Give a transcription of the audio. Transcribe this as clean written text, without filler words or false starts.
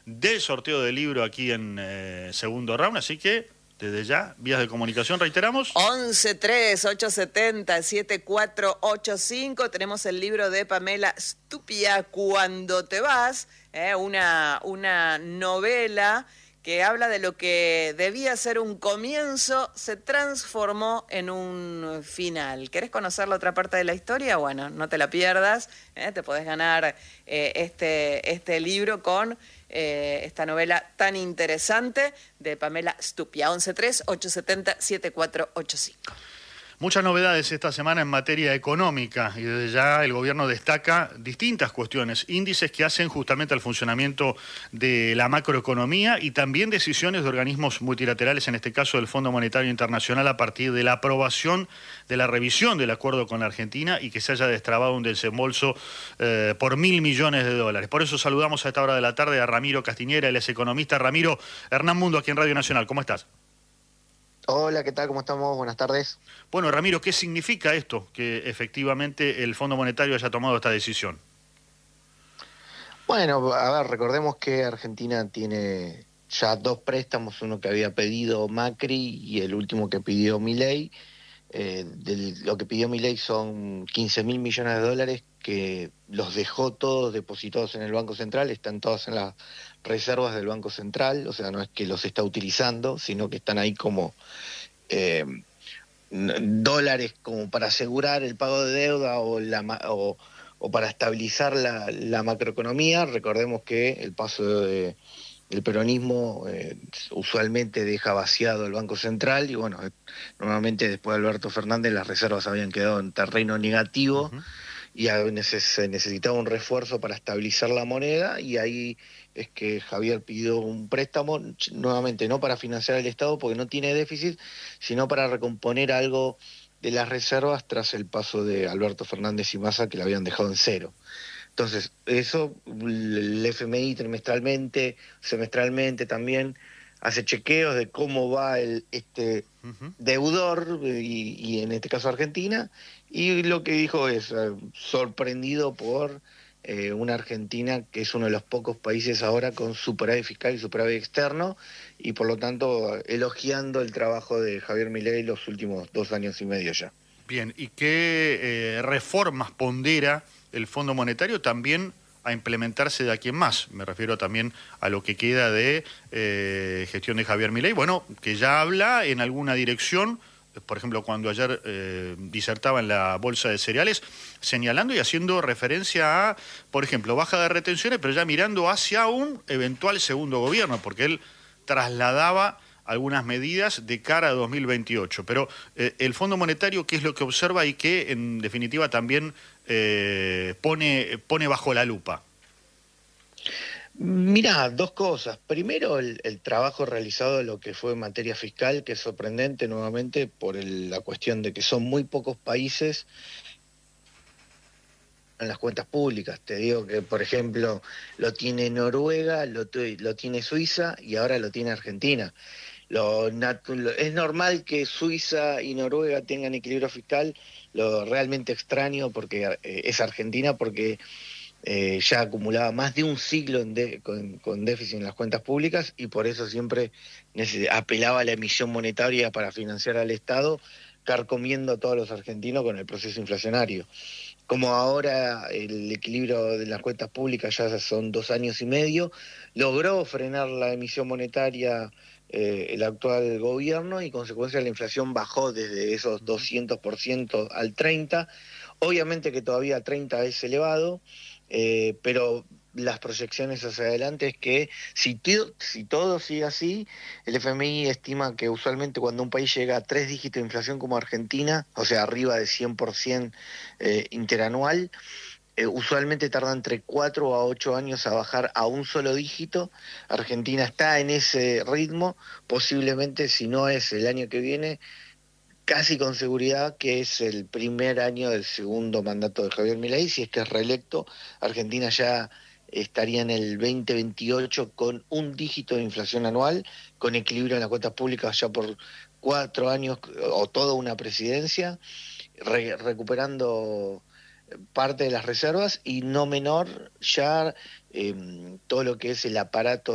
del sorteo del libro aquí en segundo round, así que desde ya, vías de comunicación, reiteramos. 11-3-870-7485. Tenemos el libro de Pamela Stupia, Cuando te vas, una novela que habla de lo que debía ser un comienzo, se transformó en un final. ¿Querés conocer la otra parte de la historia? Bueno, no te la pierdas, te podés ganar este libro con esta novela tan interesante de Pamela Stupia. 11-3-870-7485. Muchas novedades esta semana en materia económica y desde ya el gobierno destaca distintas cuestiones, índices que hacen justamente al funcionamiento de la macroeconomía y también decisiones de organismos multilaterales, en este caso del Fondo Monetario Internacional, a partir de la aprobación de la revisión del acuerdo con la Argentina y que se haya destrabado un desembolso por $1.000 millones. Por eso saludamos a esta hora de la tarde a Ramiro Castiñera, él es economista. Ramiro, Hernán Mundo aquí en Radio Nacional, ¿cómo estás? Hola, ¿qué tal? ¿Cómo estamos? Buenas tardes. Bueno, Ramiro, ¿qué significa esto, que efectivamente el Fondo Monetario haya tomado esta decisión? Bueno, a ver, recordemos que Argentina tiene ya dos préstamos, uno que había pedido Macri y el último que pidió Milei. Lo que pidió Milei son 15.000 millones de dólares que los dejó todos depositados en el Banco Central, están todos en las reservas del Banco Central, o sea, no es que los está utilizando, sino que están ahí como dólares como para asegurar el pago de deuda o para estabilizar la macroeconomía. Recordemos que el paso del peronismo usualmente deja vaciado el Banco Central y bueno, normalmente después de Alberto Fernández las reservas habían quedado en terreno negativo. Uh-huh. Y a veces se necesitaba un refuerzo para estabilizar la moneda y ahí es que Javier pidió un préstamo, nuevamente no para financiar el Estado porque no tiene déficit, sino para recomponer algo de las reservas tras el paso de Alberto Fernández y Massa, que la habían dejado en cero. Entonces, eso, el FMI trimestralmente, semestralmente también hace chequeos de cómo va este deudor, y en este caso Argentina, y lo que dijo es sorprendido por una Argentina que es uno de los pocos países ahora con superávit fiscal y superávit externo, y por lo tanto elogiando el trabajo de Javier Milei los últimos 2 años y medio ya. Bien, ¿y qué reformas pondera el Fondo Monetario también a implementarse de aquí en más? Me refiero también a lo que queda de gestión de Javier Milei, bueno, que ya habla en alguna dirección, por ejemplo, cuando ayer disertaba en la Bolsa de Cereales, señalando y haciendo referencia a, por ejemplo, baja de retenciones, pero ya mirando hacia un eventual segundo gobierno, porque él trasladaba algunas medidas de cara a 2028. Pero el Fondo Monetario, ¿qué es lo que observa y que en definitiva también pone bajo la lupa? Mirá, dos cosas. Primero, el trabajo realizado de lo que fue en materia fiscal, que es sorprendente nuevamente por la cuestión de que son muy pocos países en las cuentas públicas. Te digo que, por ejemplo, lo tiene Noruega, lo tiene Suiza y ahora lo tiene Argentina. Es normal que Suiza y Noruega tengan equilibrio fiscal. Lo realmente extraño porque es Argentina, porque ya acumulaba más de un siglo con déficit en las cuentas públicas y por eso siempre apelaba a la emisión monetaria para financiar al Estado, carcomiendo a todos los argentinos con el proceso inflacionario. Como ahora el equilibrio de las cuentas públicas ya son 2 años y medio, logró frenar la emisión monetaria el actual gobierno y consecuencia la inflación bajó desde esos 200% al 30%. Obviamente que todavía 30 es elevado, pero las proyecciones hacia adelante es que si todo sigue así, el FMI estima que usualmente cuando un país llega a 3 dígitos de inflación como Argentina, o sea, arriba de 100% interanual, usualmente tarda entre 4 a 8 años a bajar a un solo dígito. Argentina está en ese ritmo, posiblemente si no es el año que viene, casi con seguridad que es el primer año del segundo mandato de Javier Milei. Si es que es reelecto, Argentina ya estaría en el 2028 con un dígito de inflación anual, con equilibrio en las cuentas públicas ya por 4 años o toda una presidencia, recuperando parte de las reservas y no menor ya todo lo que es el aparato